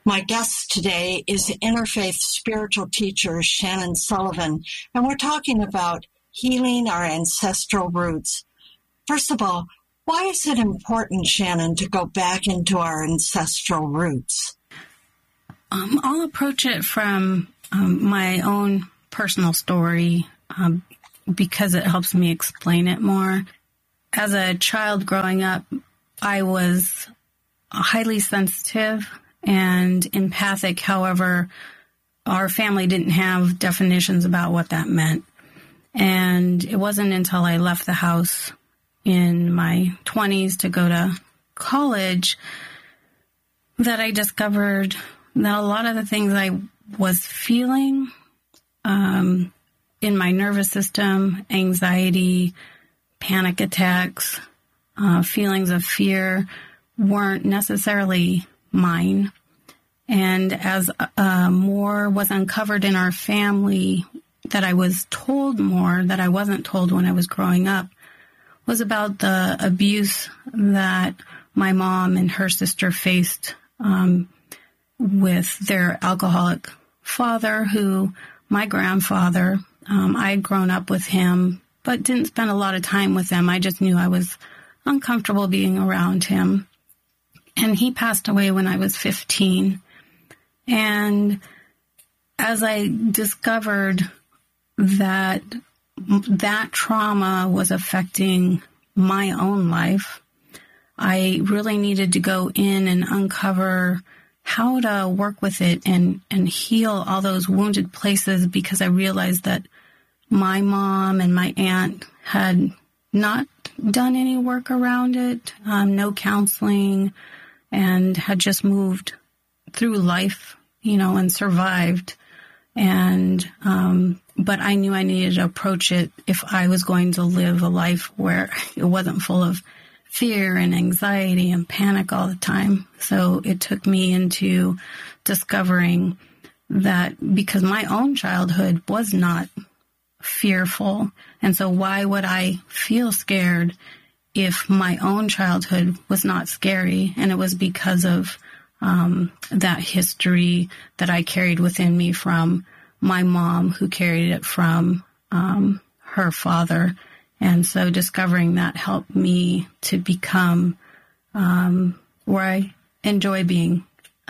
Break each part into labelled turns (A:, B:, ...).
A: My guest today is interfaith spiritual teacher Shannon Sullivan, and we're talking about healing our ancestral roots. First of all, why is it important, Shannon, to go back into our ancestral roots?
B: I'll approach it from my own personal story because it helps me explain it more. As a child growing up, I was highly sensitive and empathic. However, our family didn't have definitions about what that meant. And it wasn't until I left the house in my 20s to go to college that I discovered that a lot of the things I was feeling in my nervous system, anxiety, panic attacks, feelings of fear, weren't necessarily mine. And as more was uncovered in our family that I was told more that I wasn't told when I was growing up, was about the abuse that my mom and her sister faced with their alcoholic father, who my grandfather, I had grown up with him, but didn't spend a lot of time with him. I just knew I was uncomfortable being around him. And he passed away when I was 15. And as I discovered that trauma was affecting my own life, I really needed to go in and uncover how to work with it and heal all those wounded places, because I realized that my mom and my aunt had not done any work around it, no counseling, and had just moved through life, and survived. And, but I knew I needed to approach it if I was going to live a life where it wasn't full of fear and anxiety and panic all the time. So it took me into discovering that because my own childhood was not fearful. And so why would I feel scared if my own childhood was not scary? And it was because of that history that I carried within me from my mom, who carried it from her father. And so discovering that helped me to become where I enjoy being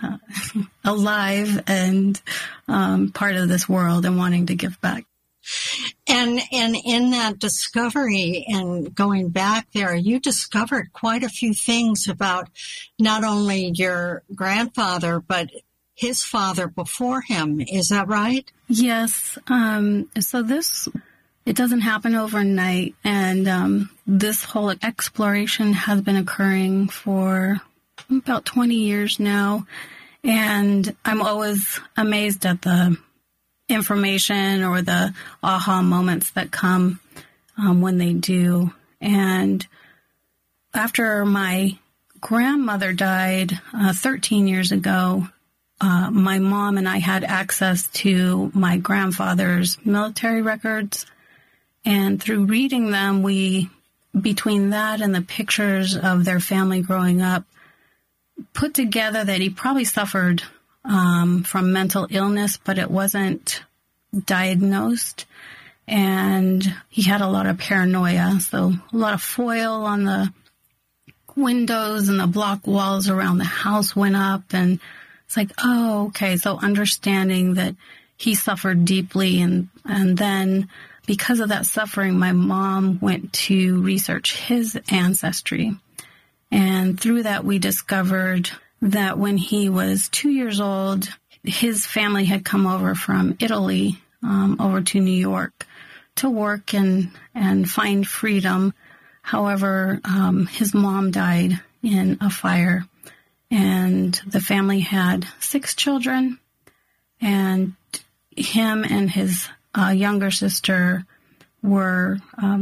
B: alive and part of this world and wanting to give back.
A: And in that discovery and going back there, you discovered quite a few things about not only your grandfather, but his father before him. Is that right?
B: Yes. So it doesn't happen overnight. And this whole exploration has been occurring for about 20 years now. And I'm always amazed at the information or the aha moments that come when they do. And after my grandmother died 13 years ago, my mom and I had access to my grandfather's military records. And through reading them, between that and the pictures of their family growing up, put together that he probably suffered from mental illness, but it wasn't diagnosed. And he had a lot of paranoia. So a lot of foil on the windows and the block walls around the house went up. And it's like, oh, okay. So understanding that he suffered deeply. And then because of that suffering, my mom went to research his ancestry. And through that, we discovered that when he was 2 years old, his family had come over from Italy over to New York to work and find freedom. However, his mom died in a fire, and the family had 6 children, and him and his younger sister were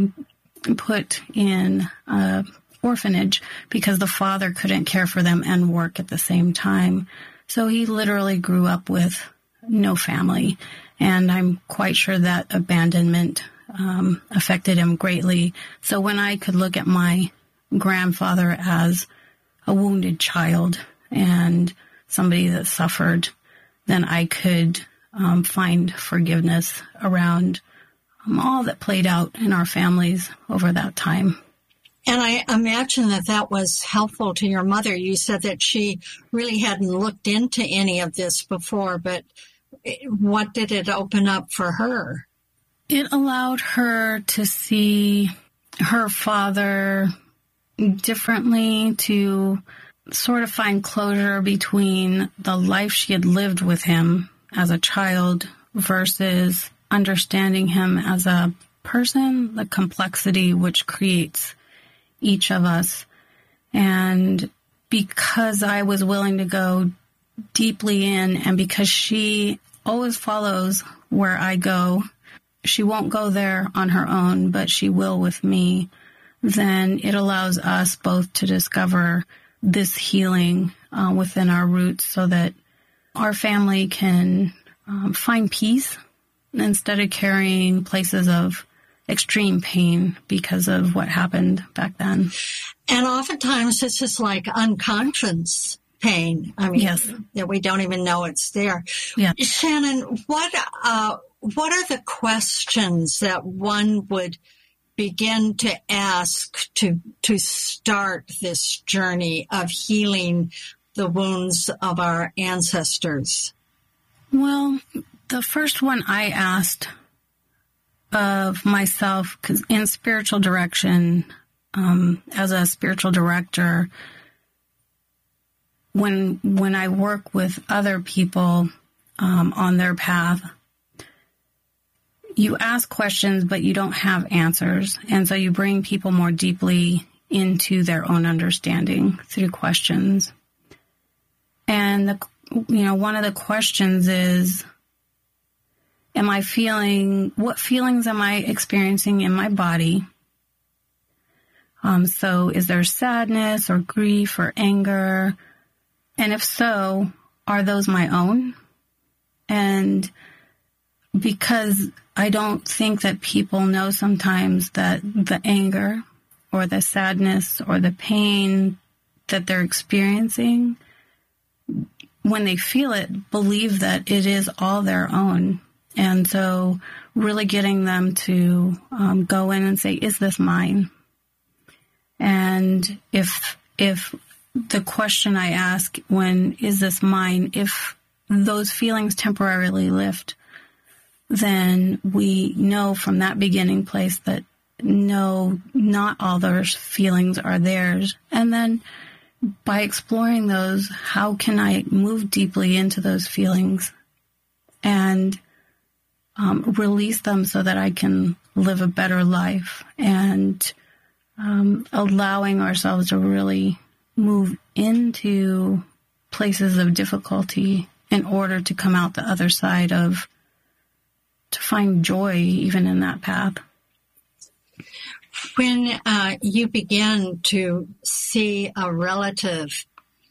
B: put in orphanage because the father couldn't care for them and work at the same time. So he literally grew up with no family. And I'm quite sure that abandonment affected him greatly. So when I could look at my grandfather as a wounded child and somebody that suffered, then I could find forgiveness around all that played out in our families over that time.
A: And I imagine that that was helpful to your mother. You said that she really hadn't looked into any of this before, but what did it open up for her?
B: It allowed her to see her father differently, to sort of find closure between the life she had lived with him as a child versus understanding him as a person, the complexity which creates each of us. And because I was willing to go deeply in, and because she always follows where I go, she won't go there on her own, but she will with me, then it allows us both to discover this healing within our roots so that our family can find peace instead of carrying places of extreme pain because of what happened back then.
A: And oftentimes this is like unconscious pain. I mean,
B: yes,
A: that we don't even know it's there.
B: Yeah.
A: Shannon, what are the questions that one would begin to ask to start this journey of healing the wounds of our ancestors?
B: Well, the first one I asked of myself, because in spiritual direction, as a spiritual director, when I work with other people on their path, you ask questions, but you don't have answers. And so you bring people more deeply into their own understanding through questions. And, one of the questions is, what feelings am I experiencing in my body? So is there sadness or grief or anger? And if so, are those my own? And because I don't think that people know sometimes that the anger or the sadness or the pain that they're experiencing, when they feel it, believe that it is all their own. And so really getting them to go in and say, is this mine? And if the question I ask when, is this mine, if those feelings temporarily lift, then we know from that beginning place that no, not all those feelings are theirs. And then by exploring those, how can I move deeply into those feelings and release them so that I can live a better life, and allowing ourselves to really move into places of difficulty in order to come out the other side to find joy even in that path.
A: When you begin to see a relative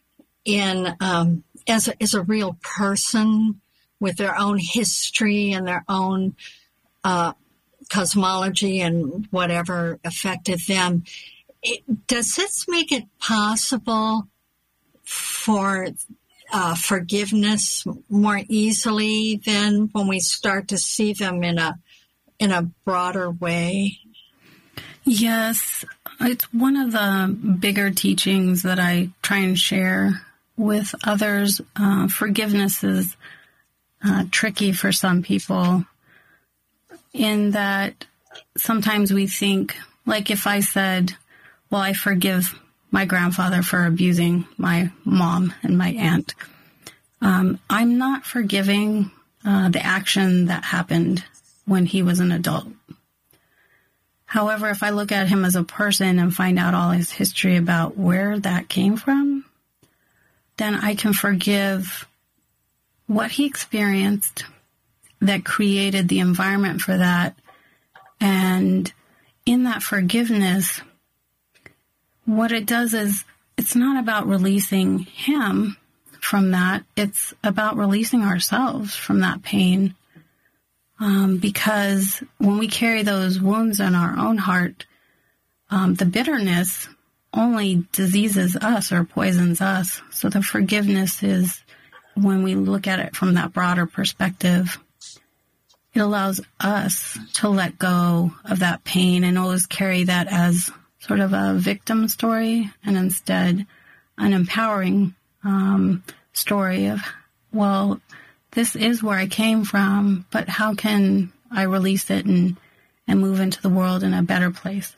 A: as a real person with their own history and their own cosmology and whatever affected them, does this make it possible for forgiveness more easily than when we start to see them in a broader way?
B: Yes, it's one of the bigger teachings that I try and share with others. Forgiveness is tricky for some people in that sometimes we think, like if I said, well, I forgive my grandfather for abusing my mom and my aunt, I'm not forgiving the action that happened when he was an adult. However, if I look at him as a person and find out all his history about where that came from, then I can forgive what he experienced that created the environment for that. And in that forgiveness, what it does is it's not about releasing him from that. It's about releasing ourselves from that pain. Because when we carry those wounds in our own heart, the bitterness only diseases us or poisons us. So the forgiveness is when we look at it from that broader perspective, it allows us to let go of that pain and always carry that as sort of a victim story, and instead an empowering story of, well, this is where I came from, but how can I release it and move into the world in a better place?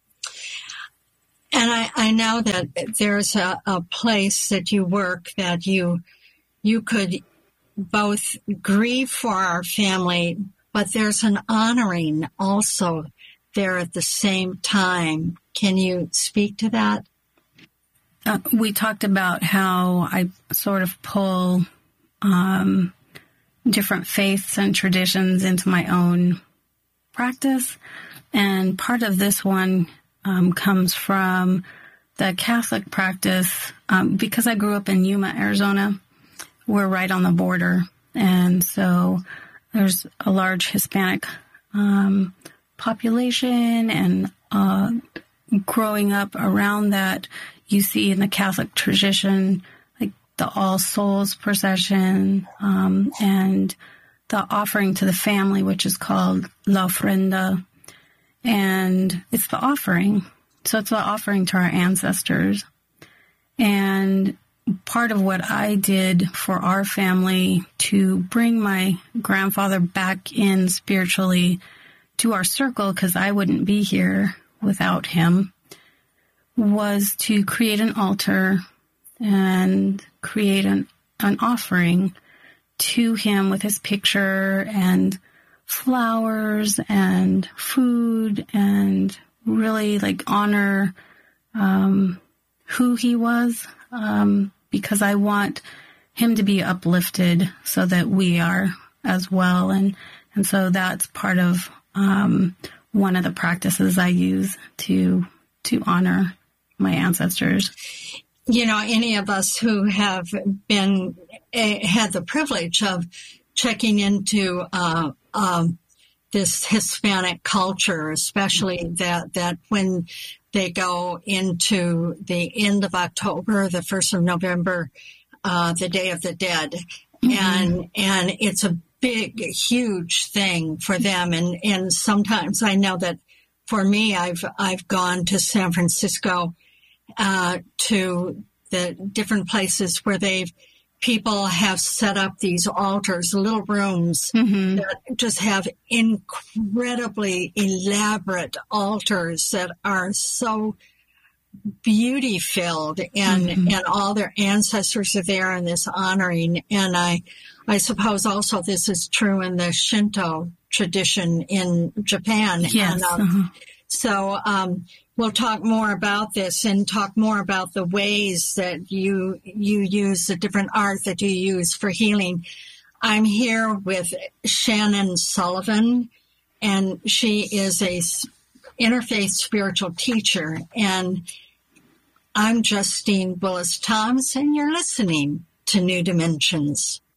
A: And I know that there's a place that you work that you could both grieve for our family, but there's an honoring also there at the same time. Can you speak to that?
B: We talked about how I sort of pull different faiths and traditions into my own practice. And part of this one comes from the Catholic practice. Because I grew up in Yuma, Arizona, we're right on the border. And so there's a large Hispanic population, and growing up around that, you see in the Catholic tradition, like the All Souls procession, and the offering to the family, which is called La Ofrenda. And it's the offering. So it's the offering to our ancestors. And part of what I did for our family to bring my grandfather back in spiritually to our circle, because I wouldn't be here without him, was to create an altar and create an offering to him with his picture and flowers and food, and really like honor who he was, because I want him to be uplifted so that we are as well. And so that's part of one of the practices I use to honor my ancestors.
A: You know, any of us who have had the privilege of checking into this Hispanic culture, especially that when they go into the end of October, the 1st of November, the Day of the Dead, mm-hmm. and it's a big, huge thing for them. And sometimes I know that for me, I've gone to San Francisco, to the different places where people have set up these altars, little rooms mm-hmm. that just have incredibly elaborate altars that are so beauty-filled, and mm-hmm. and all their ancestors are there in this honoring. And I suppose also this is true in the Shinto tradition in Japan.
B: Yes.
A: And, so we'll talk more about this and talk more about the ways that you use the different art that you use for healing. I'm here with Shannon Sullivan, and she is a interfaith spiritual teacher. And I'm Justine Willis-Toms, and you're listening to New Dimensions.